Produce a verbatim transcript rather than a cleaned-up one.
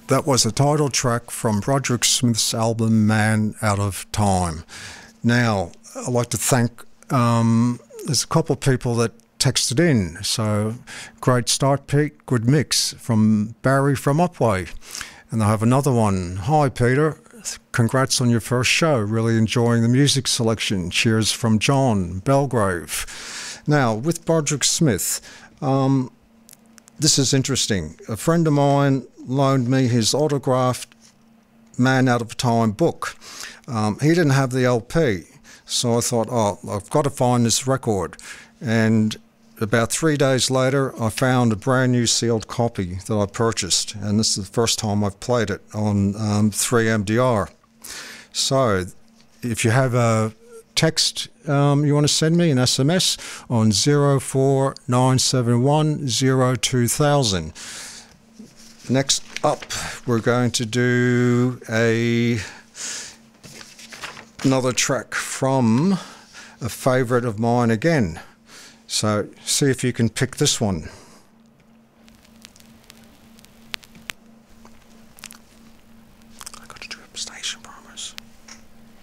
That was a title track from Broderick Smith's album Man Out of Time. Now, I'd like to thank, um, there's a couple of people that texted in. So, great start, Pete. Good mix from Barry from Upway. And I have another one. Hi, Peter. Congrats on your first show. Really enjoying the music selection. Cheers from John Belgrave. Now, with Broderick Smith, um, this is interesting. A friend of mine loaned me his autographed Man Out of Time book. Um, he didn't have the L P, so I thought, oh, I've got to find this record. And about three days later, I found a brand new sealed copy that I purchased, and this is the first time I've played it on um, three M D R. So if you have a text um, you want to send me, an S M S on zero four nine seven one zero two thousand. Next up, we're going to do a another track from a favourite of mine again. So see if you can pick this one.